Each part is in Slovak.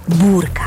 Búrka.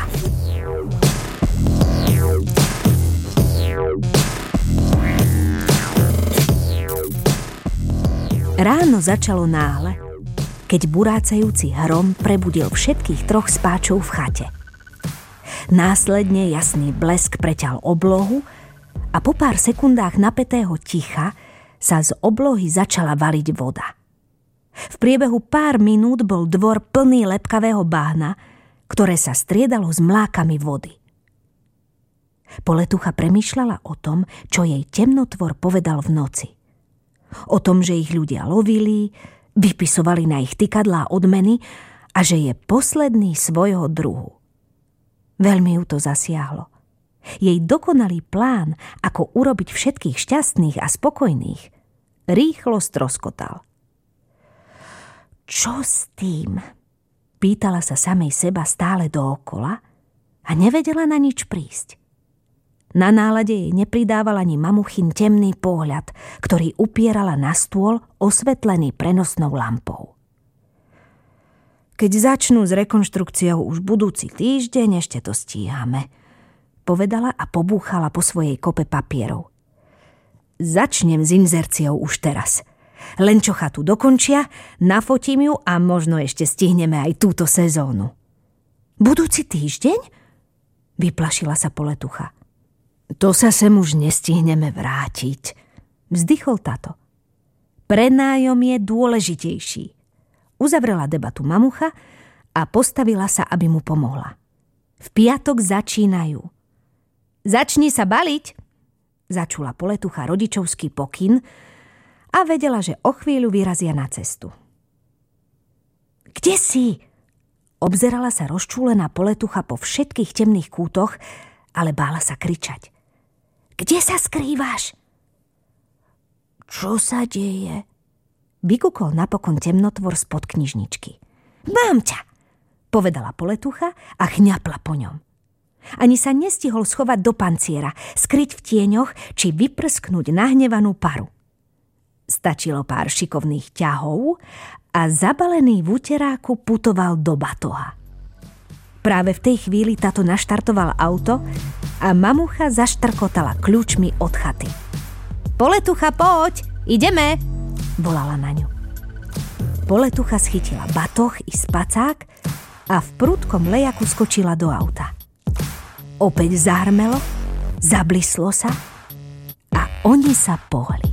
Ráno začalo náhle, keď burácajúci hrom prebudil všetkých 3 spáčov v chate. Následne jasný blesk preťal oblohu a po pár sekundách napätého ticha sa z oblohy začala valiť voda. V priebehu pár minút bol dvor plný lepkavého bahna, ktoré sa striedalo s mlákami vody. Poletucha premýšľala o tom, čo jej temnotvor povedal v noci. O tom, že ich ľudia lovili, vypisovali na ich tykadlá odmeny a že je posledný svojho druhu. Veľmi ju to zasiahlo. Jej dokonalý plán, ako urobiť všetkých šťastných a spokojných, rýchlo stroskotal. Čo s tým? Pýtala sa samej seba stále dookola a nevedela na nič prísť. Na nálade jej nepridával ani mamuchin temný pohľad, ktorý upierala na stôl osvetlený prenosnou lampou. Keď začnú s rekonštrukciou už budúci týždeň, ešte to stíhame, povedala a pobúchala po svojej kope papierov. Začnem s inzerciou už teraz. Len čo chatu dokončia, nafotím ju a možno ešte stihneme aj túto sezónu. Budúci týždeň? Vyplašila sa Poletucha. To sa sem už nestihneme vrátiť, vzdychol tato. Prenájom je dôležitejší. Uzavrela debatu mamucha a postavila sa, aby mu pomohla. V piatok začínajú. Začni sa baliť, začula Poletucha rodičovský pokyn a vedela, že o chvíľu vyrazia na cestu. Kde si? Obzerala sa rozčúlená Poletucha po všetkých temných kútoch, ale bála sa kričať. Kde sa skrývaš? Čo sa deje? Vykúkol napokon temnotvor spod knižničky. Mám ťa, povedala Poletucha a chňapla po ňom. Ani sa nestihol schovať do panciera, skryť v tieňoch či vyprsknúť nahnevanú paru. Stačilo pár šikovných ťahov a zabalený v uteráku putoval do batoha. Práve v tej chvíli táto naštartoval auto a mamucha zaštrkotala kľúčmi od chaty. Poletucha, poď, ideme, volala na ňu. Poletucha schytila batoh i spacák a v prudkom lejaku skočila do auta. Opäť zahrmelo, zablislo sa a oni sa pohli.